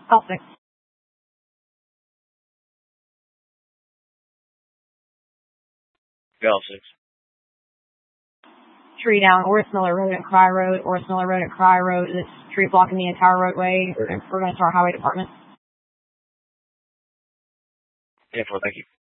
Call 6. Call 6. Tree down Orris Miller Road at Cry Road. Orris Miller Road at Cry Road. This tree blocking the entire roadway. We're going to start highway department. Yeah, thank you.